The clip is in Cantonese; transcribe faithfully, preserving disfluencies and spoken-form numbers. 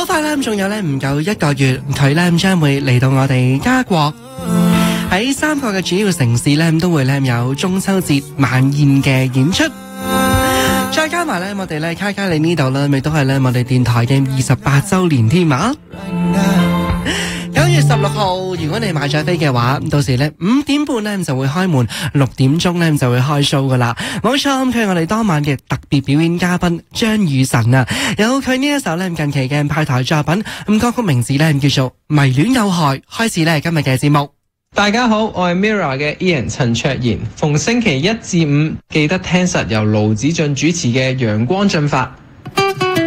快咧，仲有咧唔夠一個月，佢咧將會嚟到我哋家國。喺三個嘅主要城市咧，都會咧有中秋節晚宴嘅演出。再加埋咧，我哋咧卡卡里呢度咧，咪都係咧我哋電台嘅二十八週年添啊！九月十六號，如果你買咗飛嘅話，到時咧五點半咧就會開門，六點鐘咧就會開 show 噶啦。冇錯，佢係我哋當晚嘅特別表演嘉賓張雨晨啊，有佢呢一首咧近期嘅派台作品，咁歌曲名字咧叫做《迷戀有害》。開始咧今日嘅節目。 大家好，我係 Mirror 嘅 Ian 陳卓賢，逢星期一至五記得聽實由盧子俊主持嘅陽光進發。